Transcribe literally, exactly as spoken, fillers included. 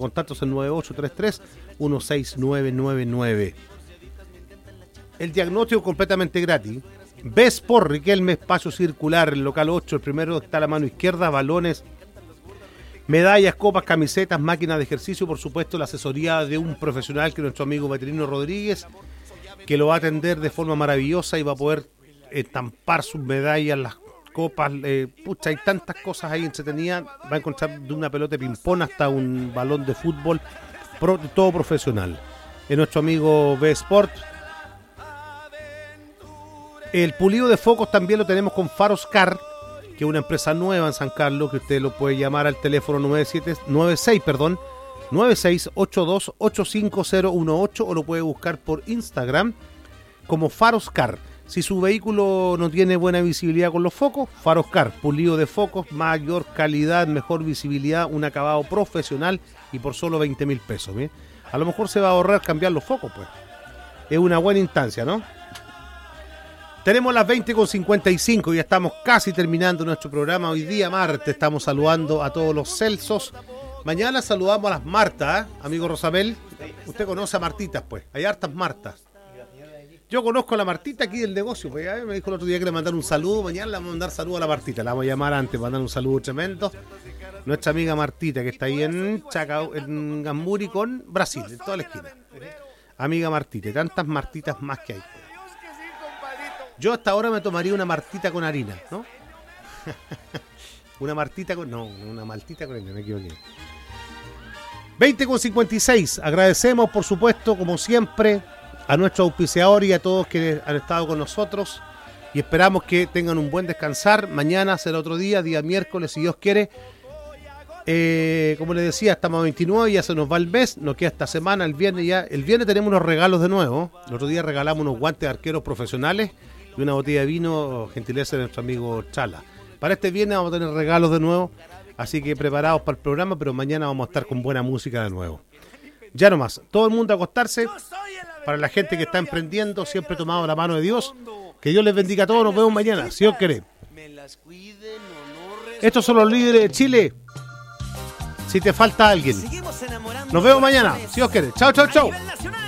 contactos en nueve ocho tres tres uno seis nueve nueve nueve. El diagnóstico completamente gratis. B-Sport, Riquelme, espacio circular, el local ocho, el primero está a la mano izquierda, balones, medallas, copas, camisetas, máquinas de ejercicio, por supuesto la asesoría de un profesional que es nuestro amigo Veterino Rodríguez, que lo va a atender de forma maravillosa y va a poder estampar sus medallas, las copas, eh, pucha, hay tantas cosas ahí entretenidas, va a encontrar de una pelota de ping-pong hasta un balón de fútbol, pro, todo profesional. Es nuestro amigo B-Sport. El pulido de focos también lo tenemos con Faros Car, que es una empresa nueva en San Carlos, que usted lo puede llamar al teléfono nueve siete, nueve seis, perdón, nueve seis ocho dos ocho cinco cero uno ocho, o lo puede buscar por Instagram como Faros Car. Si su vehículo no tiene buena visibilidad con los focos, Faros Car, pulido de focos, mayor calidad, mejor visibilidad, un acabado profesional y por solo veinte mil pesos. ¿bien? A lo mejor se va a ahorrar cambiar los focos, pues. Es una buena instancia, ¿no? Tenemos las veinte con cincuenta y cinco y ya estamos casi terminando nuestro programa. Hoy día martes estamos saludando a todos los Celsos. Mañana saludamos a las Martas, ¿eh? Amigo Rosabel. Usted conoce a Martitas, pues. Hay hartas Martas. Yo conozco a la Martita aquí del negocio. Pues, ¿eh? Me dijo el otro día que le mandar un saludo. Mañana le vamos a mandar saludo a la Martita. La vamos a llamar antes para mandar un saludo tremendo. Nuestra amiga Martita, que está ahí en Chacao, en Gamburi con Brasil, en toda la esquina. Amiga Martita, y tantas Martitas más que hay. Yo hasta ahora me tomaría una martita con harina, ¿no? Una martita con... No, una maltita con harina, me equivoqué. veinte con cincuenta y seis. Agradecemos, por supuesto, como siempre, a nuestro auspiciador y a todos que han estado con nosotros. Y esperamos que tengan un buen descansar. Mañana será otro día, día miércoles, si Dios quiere. Eh, como les decía, estamos a veintinueve, ya se nos va el mes. Nos queda esta semana, el viernes ya. El viernes tenemos unos regalos de nuevo. El otro día regalamos unos guantes de arqueros profesionales y una botella de vino, gentileza de nuestro amigo Chala. Para este viernes vamos a tener regalos de nuevo, así que preparados para el programa, pero mañana vamos a estar con buena música de nuevo. Ya nomás, todo el mundo a acostarse. Para la gente que está emprendiendo, siempre tomado la mano de Dios. Que Dios les bendiga a todos, nos vemos mañana, si Dios quiere. Estos son los líderes de Chile. Si te falta alguien. Nos vemos mañana, si Dios quiere. Chao, chao, chao.